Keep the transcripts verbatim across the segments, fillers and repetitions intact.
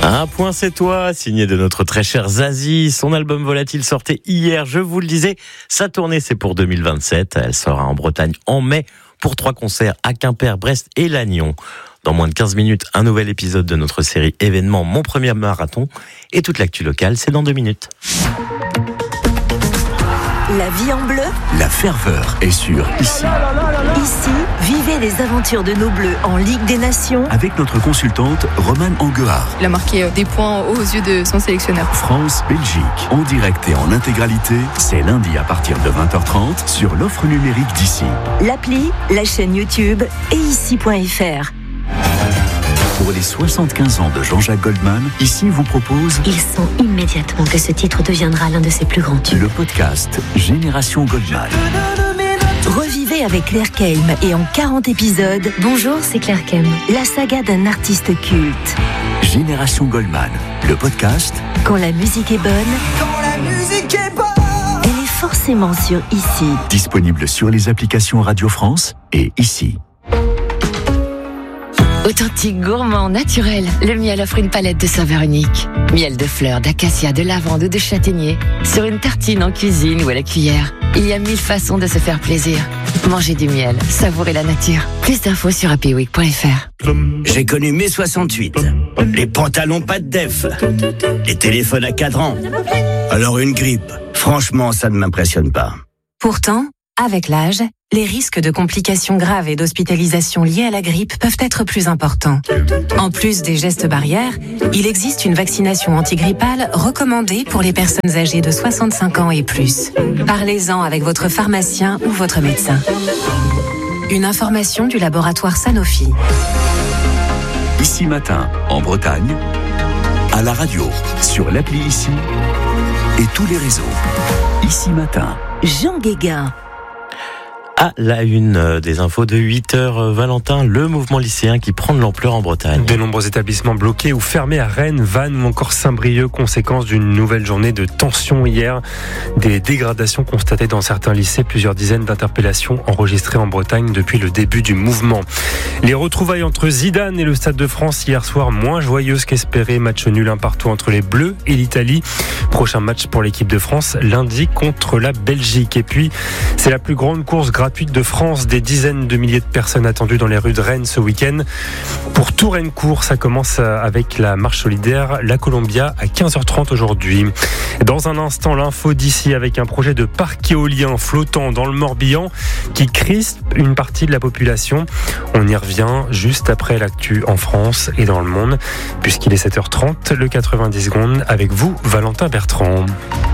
Un point c'est toi, signé de notre très cher Zazie. Son album Volatile sortait hier, je vous le disais. Sa tournée c'est pour deux mille vingt-sept. Elle sera en Bretagne en mai pour trois concerts à Quimper, Brest et Lannion. Dans moins de quinze minutes, un nouvel épisode de notre série événement Mon Premier Marathon. Et toute l'actu locale, c'est dans deux minutes. La vie en bleu. La ferveur est sur Ici. Ici, vivez les aventures de nos Bleus en Ligue des Nations. Avec notre consultante Romane Anguard. Il a marqué des points aux yeux de son sélectionneur. France-Belgique, en direct et en intégralité, c'est lundi à partir de vingt heures trente sur l'offre numérique d'Ici. L'appli, la chaîne YouTube et ici point f r. Pour les soixante-quinze ans de Jean-Jacques Goldman, Ici vous propose... Il sent immédiatement que ce titre deviendra l'un de ses plus grands tubes. Le podcast Génération Goldman. Revivez avec Claire Kelm et en quarante épisodes... Bonjour, c'est Claire Kelm. La saga d'un artiste culte. Génération Goldman, le podcast... Quand la musique est bonne... Quand la musique est bonne... Elle est forcément sur Ici. Disponible sur les applications Radio France et Ici. Authentique, gourmand, naturel, le miel offre une palette de saveurs uniques. Miel de fleurs, d'acacia, de lavande ou de châtaignier. Sur une tartine, en cuisine ou à la cuillère. Il y a mille façons de se faire plaisir. Mangez du miel, savourez la nature. Plus d'infos sur happy week point f r. J'ai connu mai soixante-huit. Les pantalons pas de def. Les téléphones à cadran. Alors une grippe. Franchement, ça ne m'impressionne pas. Pourtant, avec l'âge, les risques de complications graves et d'hospitalisation liées à la grippe peuvent être plus importants. En plus des gestes barrières, il existe une vaccination antigrippale recommandée pour les personnes âgées de soixante-cinq ans et plus. Parlez-en avec votre pharmacien ou votre médecin. Une information du laboratoire Sanofi. Ici Matin, en Bretagne, à la radio, sur l'appli Ici et tous les réseaux. Ici Matin. Jean Guéguin. À la une des infos de huit heures, Valentin, le mouvement lycéen qui prend de l'ampleur en Bretagne. De nombreux établissements bloqués ou fermés à Rennes, Vannes ou encore Saint-Brieuc, conséquence d'une nouvelle journée de tension hier. Des dégradations constatées dans certains lycées, plusieurs dizaines d'interpellations enregistrées en Bretagne depuis le début du mouvement. Les retrouvailles entre Zidane et le Stade de France hier soir, moins joyeuses qu'espérées. Match nul un partout entre les Bleus et l'Italie. Prochain match pour l'équipe de France lundi contre la Belgique. Et puis, c'est la plus grande course gratuite de France, des dizaines de milliers de personnes attendues dans les rues de Rennes ce week-end. Pour Touraine-Court, ça commence avec la marche solidaire La Columbia à quinze heures trente aujourd'hui. Dans un instant, l'info d'ici avec un projet de parc éolien flottant dans le Morbihan qui crispe une partie de la population. On y revient juste après l'actu en France et dans le monde, puisqu'il est sept heures trente, le quatre-vingt-dix secondes avec vous, Valentin Bertrand.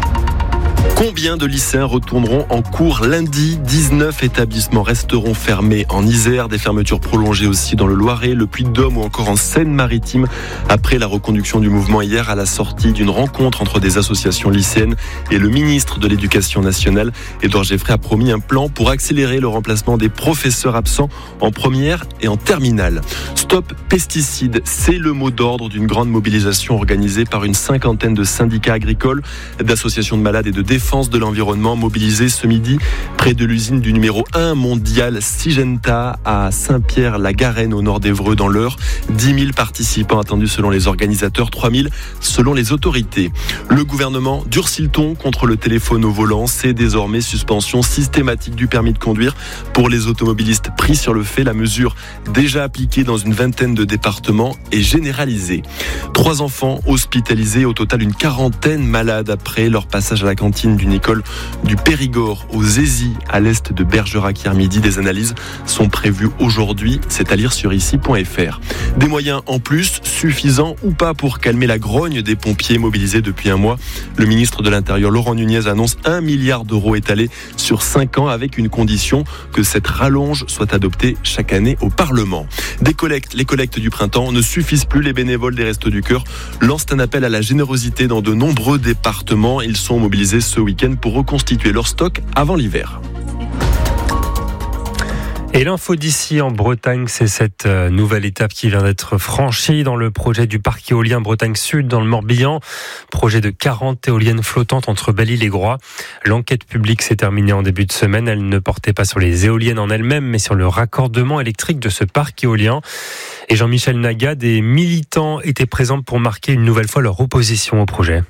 Combien de lycéens retourneront en cours lundi ? dix-neuf établissements resteront fermés en Isère, des fermetures prolongées aussi dans le Loiret, le Puy-de-Dôme ou encore en Seine-Maritime après la reconduction du mouvement hier à la sortie d'une rencontre entre des associations lycéennes et le ministre de l'Éducation nationale. Édouard Geffray a promis un plan pour accélérer le remplacement des professeurs absents en première et en terminale. Stop pesticides, c'est le mot d'ordre d'une grande mobilisation organisée par une cinquantaine de syndicats agricoles, d'associations de malades et de défense de l'environnement mobilisés ce midi près de l'usine du numéro un mondial Syngenta à Saint-Pierre-la-Garenne au nord d'Évreux dans l'Eure. dix mille participants attendus selon les organisateurs, trois mille selon les autorités. Le gouvernement durcit le ton contre le téléphone au volant. C'est désormais suspension systématique du permis de conduire pour les automobilistes pris sur le fait. La mesure déjà appliquée dans une vingtaine de départements est généralisée. Trois enfants hospitalisés, au total une quarantaine malades après leur passage à la cantine d'une école du Périgord aux Zézy à l'est de Bergerac hier midi. Des analyses sont prévues aujourd'hui, c'est à lire sur ici point f r. Des moyens en plus, suffisants ou pas pour calmer la grogne des pompiers mobilisés depuis un mois. Le ministre de l'Intérieur Laurent Nunez annonce un milliard d'euros étalés sur cinq ans avec une condition, que cette rallonge soit adoptée chaque année au Parlement. Des collectes, les collectes du printemps ne suffisent plus. Les bénévoles des Restos du Cœur lancent un appel à la générosité dans de nombreux départements. Ils sont mobilisés ce week-end pour reconstituer leur stock avant l'hiver. Et l'info d'ici en Bretagne, c'est cette nouvelle étape qui vient d'être franchie dans le projet du parc éolien Bretagne Sud dans le Morbihan. Projet de quarante éoliennes flottantes entre Belle-Île et Groix. L'enquête publique s'est terminée en début de semaine. Elle ne portait pas sur les éoliennes en elles-mêmes, mais sur le raccordement électrique de ce parc éolien. Et Jean-Michel Naga, des militants étaient présents pour marquer une nouvelle fois leur opposition au projet.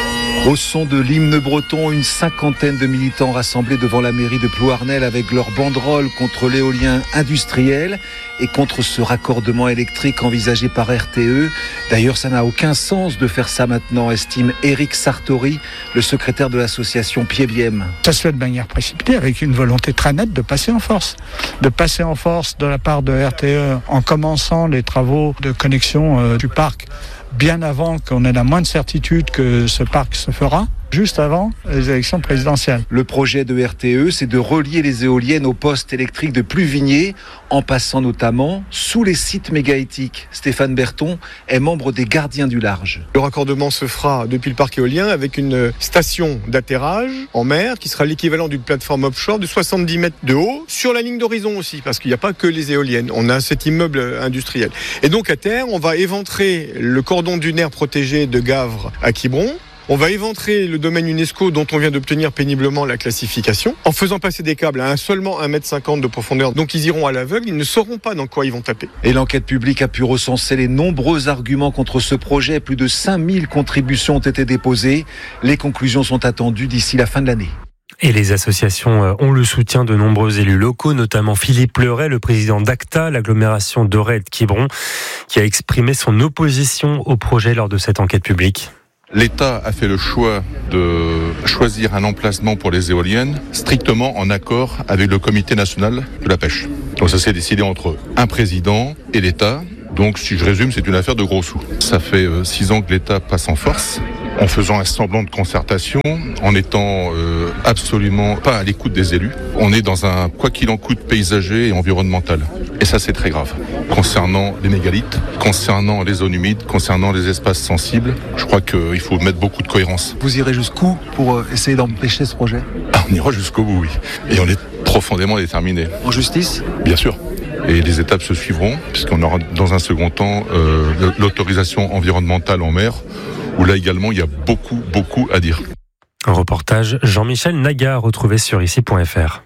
Au son de l'hymne breton, une cinquantaine de militants rassemblés devant la mairie de Plouarnel avec leur banderole contre l'éolien industriel et contre ce raccordement électrique envisagé par R T E. D'ailleurs, ça n'a aucun sens de faire ça maintenant, estime Éric Sartori, le secrétaire de l'association Piebiem. Ça se fait de manière précipitée, avec une volonté très nette de passer en force. De passer en force de la part de R T E en commençant les travaux de connexion euh, du parc bien avant qu'on ait la moindre certitude que ce parc se fera, juste avant les élections présidentielles. Le projet de R T E, c'est de relier les éoliennes au poste électrique de Pluvigné, en passant notamment sous les sites mégaétiques. Stéphane Berton est membre des Gardiens du Large. Le raccordement se fera depuis le parc éolien avec une station d'atterrage en mer qui sera l'équivalent d'une plateforme offshore de soixante-dix mètres de haut sur la ligne d'horizon aussi, parce qu'il n'y a pas que les éoliennes. On a cet immeuble industriel. Et donc à terre, on va éventrer le cordon dunaire protégé de Gavre à Quiberon. On va éventrer le domaine UNESCO dont on vient d'obtenir péniblement la classification en faisant passer des câbles à un seulement un mètre cinquante de profondeur. Donc ils iront à l'aveugle, ils ne sauront pas dans quoi ils vont taper. Et l'enquête publique a pu recenser les nombreux arguments contre ce projet. Plus de cinq mille contributions ont été déposées. Les conclusions sont attendues d'ici la fin de l'année. Et les associations ont le soutien de nombreux élus locaux, notamment Philippe Leray, le président d'ACTA, l'agglomération d'Auray et de Quiberon, qui a exprimé son opposition au projet lors de cette enquête publique. L'État a fait le choix de choisir un emplacement pour les éoliennes strictement en accord avec le Comité national de la pêche. Donc ça s'est décidé entre un président et l'État. Donc si je résume, c'est une affaire de gros sous. Ça fait euh, six ans que l'État passe en force, en faisant un semblant de concertation, en étant euh, absolument pas à l'écoute des élus. On est dans un quoi qu'il en coûte paysager et environnemental. Et ça, c'est très grave. Concernant les mégalithes, concernant les zones humides, concernant les espaces sensibles, je crois qu'il faut mettre beaucoup de cohérence. Vous irez jusqu'où pour essayer d'empêcher ce projet ? Ah, on ira jusqu'au bout, oui. Et on est profondément déterminés. En justice ? Bien sûr. Et les étapes se suivront, puisqu'on aura dans un second temps euh, l'autorisation environnementale en mer, où là également il y a beaucoup, beaucoup à dire. Un reportage Jean-Michel Naga, retrouvé sur ici point f r.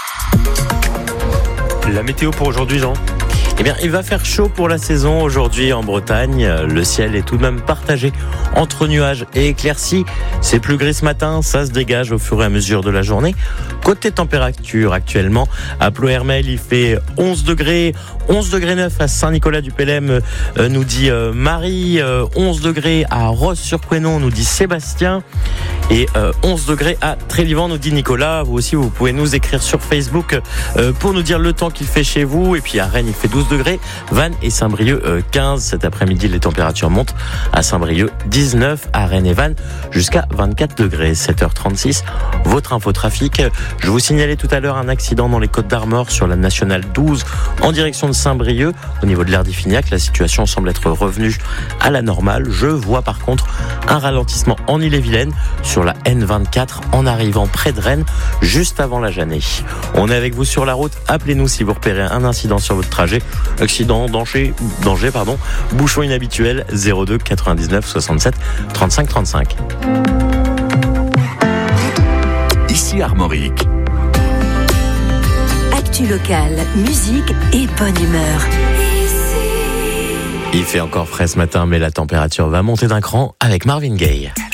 La météo pour aujourd'hui, Jean ? Eh bien, il va faire chaud pour la saison aujourd'hui en Bretagne. Le ciel est tout de même partagé entre nuages et éclaircies. C'est plus gris ce matin, ça se dégage au fur et à mesure de la journée. Côté température, actuellement, à Plouermel, il fait onze degrés, onze degrés neuf à Saint-Nicolas-du-Pélem, euh, nous dit euh, Marie, euh, onze degrés à Rosse-sur-Couesnon, nous dit Sébastien, et euh, onze degrés à Trélivan, nous dit Nicolas. Vous aussi, vous pouvez nous écrire sur Facebook euh, pour nous dire le temps qu'il fait chez vous. Et puis à Rennes, il fait douze degrés, Vannes et Saint-Brieuc euh, quinze. Cet après-midi, les températures montent à Saint-Brieuc dix-neuf, à Rennes et Vannes jusqu'à vingt-quatre degrés. sept heures trente-six, votre infotrafic. Je vous signalais tout à l'heure un accident dans les Côtes d'Armor sur la nationale douze en direction de Saint-Brieuc. Au niveau de l'aire d'Iffignac, la situation semble être revenue à la normale. Je vois par contre un ralentissement en Ille-et-Vilaine sur la N vingt-quatre en arrivant près de Rennes, juste avant la Janée. On est avec vous sur la route. Appelez-nous si vous repérez un incident sur votre trajet. Accident, danger, danger, pardon. Bouchon inhabituel, zéro deux quatre-vingt-dix-neuf soixante-sept trente-cinq trente-cinq. Ici Armorique. Actu locale, musique et bonne humeur. Il fait encore frais ce matin, mais la température va monter d'un cran avec Marvin Gaye.